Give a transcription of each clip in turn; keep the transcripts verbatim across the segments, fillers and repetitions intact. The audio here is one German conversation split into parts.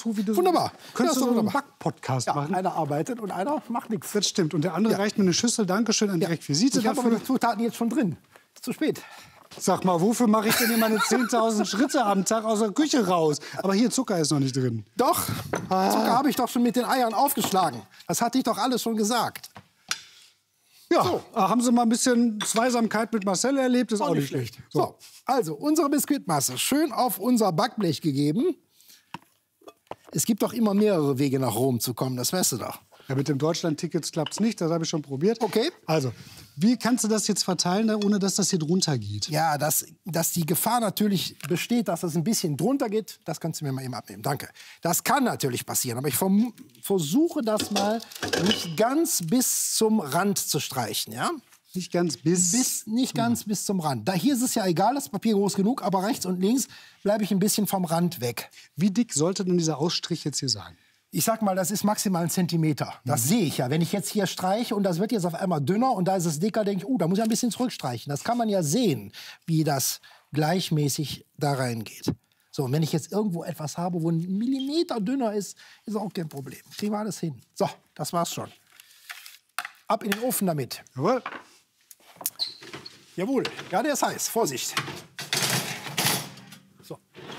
zu, wie du... Wunderbar. Könntest Ja, du so einen wunderbar. Back-Podcast Ja, machen? einer arbeitet und einer macht nichts. Das stimmt. Und der andere Ja. reicht mir eine Schüssel. Dankeschön an die Requisite Ich habe aber dafür. die Zutaten jetzt schon drin. Ist zu spät. Sag mal, wofür mache ich denn hier meine zehntausend Schritte am Tag aus der Küche raus? Aber hier, Zucker ist noch nicht drin. Doch, Ah. Zucker habe ich doch schon mit den Eiern aufgeschlagen. Das hatte ich doch alles schon gesagt. Ja, So. äh, haben Sie mal ein bisschen Zweisamkeit mit Marcel erlebt? Ist auch, nicht schlecht. So. also unsere Biskuitmasse schön auf unser Backblech gegeben. Es gibt doch immer mehrere Wege nach Rom zu kommen, das weißt du doch. Ja, mit dem Deutschland-Tickets klappt es nicht, das habe ich schon probiert. Okay. Also, wie kannst du das jetzt verteilen, ohne dass das hier drunter geht? Ja, dass, dass die Gefahr natürlich besteht, dass es ein bisschen drunter geht, das kannst du mir mal eben abnehmen. Danke. Das kann natürlich passieren, aber ich verm- versuche das mal nicht ganz bis zum Rand zu streichen, ja? Nicht ganz bis... Bis, nicht ganz bis zum Rand. Da hier ist es ja egal, das Papier groß genug, aber rechts und links bleibe ich ein bisschen vom Rand weg. Wie dick sollte denn dieser Ausstrich jetzt hier sein? Ich sag mal, das ist maximal ein Zentimeter. Das sehe ich ja. Wenn ich jetzt hier streiche und das wird jetzt auf einmal dünner und da ist es dicker, denke ich, oh, da muss ich ein bisschen zurückstreichen. Das kann man ja sehen, wie das gleichmäßig da reingeht. So, und wenn ich jetzt irgendwo etwas habe, wo ein Millimeter dünner ist, ist auch kein Problem. Kriegen wir alles hin. So, das war's schon. Ab in den Ofen damit. Jawohl. Jawohl. Ja, der ist heiß. Vorsicht. So.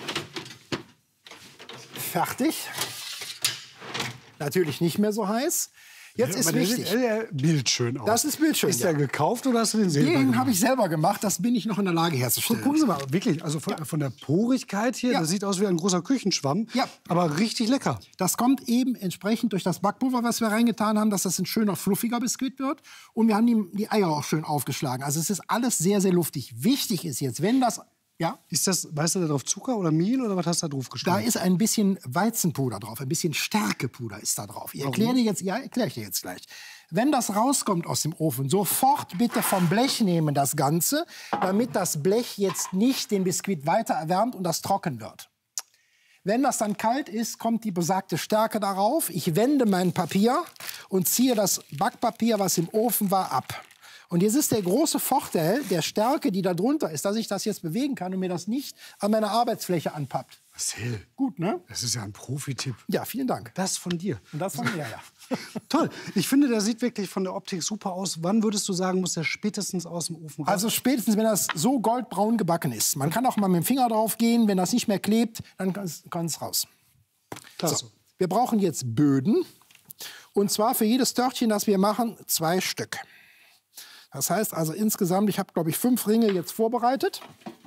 Fertig. Natürlich nicht mehr so heiß. Jetzt ist Aber der wichtig. sieht äh, bildschön aus. Das ist bildschön, Ist ja. der gekauft oder hast du den selber Den gemacht? habe ich selber gemacht. Das bin ich noch in der Lage herzustellen. Gucken Sie mal, wirklich, also von, von der Porigkeit hier, Ja. das sieht aus wie ein großer Küchenschwamm, Ja. aber richtig lecker. Das kommt eben entsprechend durch das Backpulver, was wir reingetan haben, dass das ein schöner, fluffiger Biskuit wird. Und wir haben die, die Eier auch schön aufgeschlagen. Also es ist alles sehr, sehr luftig. Wichtig ist jetzt, wenn das... Ja, Ist das, weißt du da drauf Zucker oder Mehl oder was hast du da drauf da geschrieben? ist ein bisschen Weizenpuder drauf, ein bisschen Stärkepuder ist da drauf. Ich erkläre dir jetzt, ja, erkläre ich dir jetzt gleich. Wenn das rauskommt aus dem Ofen, sofort bitte vom Blech nehmen das Ganze, damit das Blech jetzt nicht den Biskuit weiter erwärmt und das trocken wird. Wenn das dann kalt ist, kommt die besagte Stärke darauf. Ich wende mein Papier und ziehe das Backpapier, was im Ofen war, ab. Und jetzt ist der große Vorteil der Stärke, die da drunter ist, dass ich das jetzt bewegen kann und mir das nicht an meiner Arbeitsfläche anpappt. Marcel, Gut, ne? das ist ja ein Profi-Tipp. Ja, vielen Dank. Das von dir. Und das von mir, ja. Toll. Ich finde, der sieht wirklich von der Optik super aus. Wann würdest du sagen, muss der spätestens aus dem Ofen raus? Also spätestens, wenn das so goldbraun gebacken ist. Man kann auch mal mit dem Finger drauf gehen. Wenn das nicht mehr klebt, dann kann es raus. Klasse. So, wir brauchen jetzt Böden. Und zwar für jedes Törtchen, das wir machen, zwei Stück. Das heißt also insgesamt, ich habe, glaube ich, fünf Ringe jetzt vorbereitet.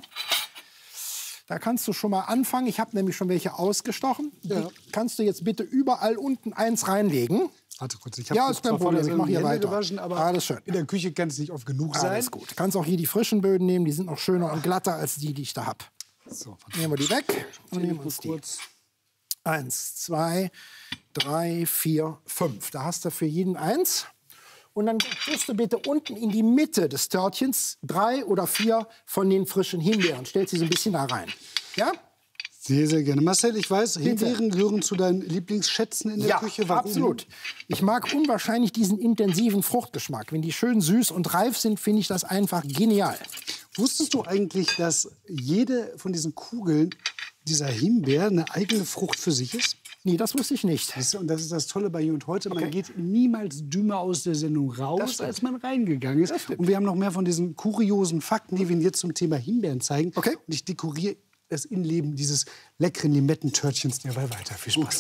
Da kannst du schon mal anfangen. Ich habe nämlich schon welche ausgestochen. Ja. Die kannst du jetzt bitte überall unten eins reinlegen. Warte kurz, ich Ja, habe ist kein Problem. Ich mache hier weiter. gewaschen, aber Alles schön. in der Küche kann es nicht oft genug sein. Alles gut. Du kannst auch hier die frischen Böden nehmen. Die sind noch schöner und glatter als die, die ich da habe. So, Nehmen wir die weg und nehmen uns die. kurz. Eins, zwei, drei, vier, fünf. Da hast du für jeden eins. Und dann tust du bitte unten in die Mitte des Törtchens drei oder vier von den frischen Himbeeren. Stellst sie so ein bisschen da rein. Ja? Sehr, sehr gerne. Marcel, ich weiß, Bitte. Himbeeren gehören zu deinen Lieblingsschätzen in der Ja, Küche. Warum? absolut. Ich mag unwahrscheinlich diesen intensiven Fruchtgeschmack. Wenn die schön süß und reif sind, finde ich das einfach genial. Wusstest du eigentlich, dass jede von diesen Kugeln dieser Himbeer eine eigene Frucht für sich ist? Nee, das wusste ich nicht. Siehst du, und das ist das Tolle bei Hier und Heute. Man Okay. geht niemals dümmer aus der Sendung Das raus, stimmt. als man reingegangen ist. Das stimmt. Und wir haben noch mehr von diesen kuriosen Fakten, die wir Ihnen jetzt zum Thema Himbeeren zeigen. Okay. Und ich dekoriere das Innenleben dieses leckeren Limettentörtchens dabei weiter. Viel Spaß.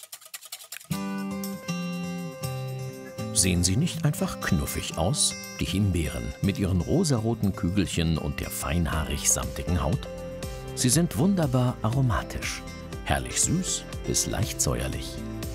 Sehen sie nicht einfach knuffig aus, die Himbeeren mit ihren rosaroten Kügelchen und der feinhaarig-samtigen Haut? Sie sind wunderbar aromatisch, herrlich süß bis leicht säuerlich.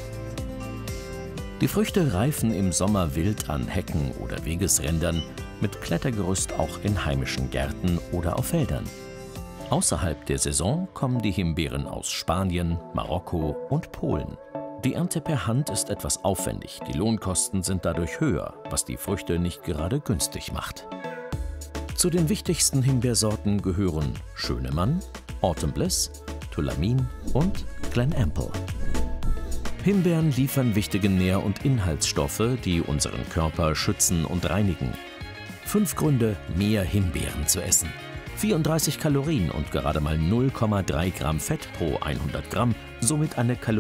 Die Früchte reifen im Sommer wild an Hecken oder Wegesrändern, mit Klettergerüst auch in heimischen Gärten oder auf Feldern. Außerhalb der Saison kommen die Himbeeren aus Spanien, Marokko und Polen. Die Ernte per Hand ist etwas aufwendig, die Lohnkosten sind dadurch höher, was die Früchte nicht gerade günstig macht. Zu den wichtigsten Himbeersorten gehören Schönemann, Autumn Bliss, Tullamin und Glen Ample. Himbeeren liefern wichtige Nähr- und Inhaltsstoffe, die unseren Körper schützen und reinigen. Fünf Gründe, mehr Himbeeren zu essen. vierunddreißig Kalorien und gerade mal null Komma drei Gramm Fett pro hundert Gramm, somit eine Kalorien